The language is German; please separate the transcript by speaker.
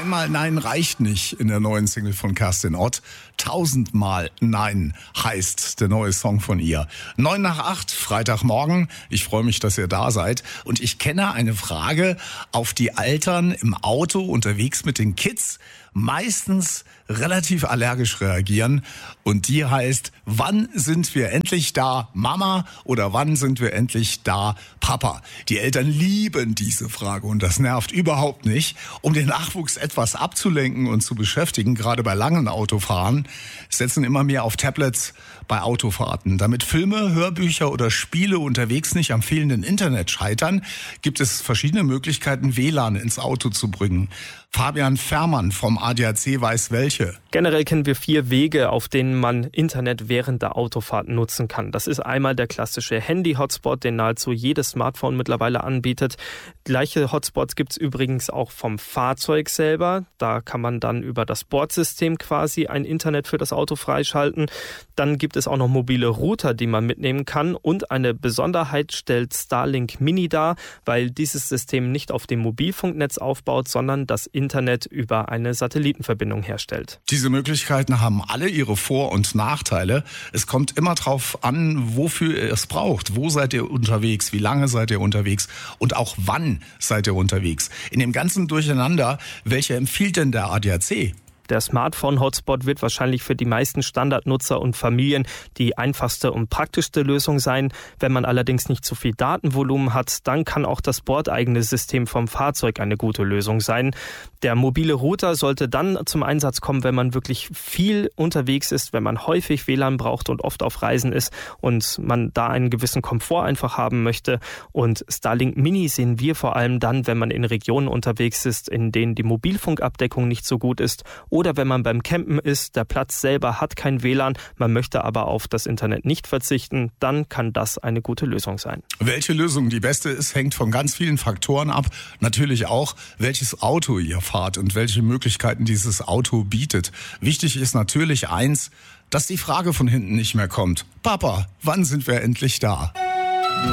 Speaker 1: Einmal Nein reicht nicht in der neuen Single von Kerstin Ott. 1000-mal Nein heißt der neue Song von ihr. 7:55, Freitagmorgen. Ich freue mich, dass ihr da seid. Und ich kenne eine Frage, auf die Eltern im Auto unterwegs mit den Kids meistens relativ allergisch reagieren. Und die heißt, wann sind wir endlich da, Mama? Oder wann sind wir endlich da, Papa? Die Eltern lieben diese Frage und das nervt überhaupt nicht. Um den Nachwuchs etwas abzulenken und zu beschäftigen, gerade bei langen Autofahren, setzen immer mehr auf Tablets bei Autofahrten. Damit Filme, Hörbücher oder Spiele unterwegs nicht am fehlenden Internet scheitern, gibt es verschiedene Möglichkeiten, WLAN ins Auto zu bringen. Fabian Fährmann vom ADAC weiß welche.
Speaker 2: Generell kennen wir 4 Wege, auf denen man Internet während der Autofahrt nutzen kann. Das ist einmal der klassische Handy-Hotspot, den nahezu jedes Smartphone mittlerweile anbietet. Gleiche Hotspots gibt es übrigens auch vom Fahrzeug selber. Da kann man dann über das Bordsystem quasi ein Internet für das Auto freischalten. Dann gibt es auch noch mobile Router, die man mitnehmen kann. Und eine Besonderheit stellt Starlink Mini dar, weil dieses System nicht auf dem Mobilfunknetz aufbaut, sondern das Internet über eine Satellitenverbindung herstellt.
Speaker 1: Diese Möglichkeiten haben alle ihre Vor- und Nachteile. Es kommt immer drauf an, wofür ihr es braucht. Wo seid ihr unterwegs? Wie lange seid ihr unterwegs? Und auch wann seid ihr unterwegs? In dem ganzen Durcheinander, welche empfiehlt denn der ADAC?
Speaker 2: Der Smartphone-Hotspot wird wahrscheinlich für die meisten Standardnutzer und Familien die einfachste und praktischste Lösung sein. Wenn man allerdings nicht zu viel Datenvolumen hat, dann kann auch das bordeigene System vom Fahrzeug eine gute Lösung sein. Der mobile Router sollte dann zum Einsatz kommen, wenn man wirklich viel unterwegs ist, wenn man häufig WLAN braucht und oft auf Reisen ist und man da einen gewissen Komfort einfach haben möchte. Und Starlink Mini sehen wir vor allem dann, wenn man in Regionen unterwegs ist, in denen die Mobilfunkabdeckung nicht so gut ist. Oder wenn man beim Campen ist, der Platz selber hat kein WLAN, man möchte aber auf das Internet nicht verzichten, dann kann das eine gute Lösung sein.
Speaker 1: Welche Lösung die beste ist, hängt von ganz vielen Faktoren ab. Natürlich auch, welches Auto ihr fahrt und welche Möglichkeiten dieses Auto bietet. Wichtig ist natürlich eins, dass die Frage von hinten nicht mehr kommt. Papa, wann sind wir endlich da?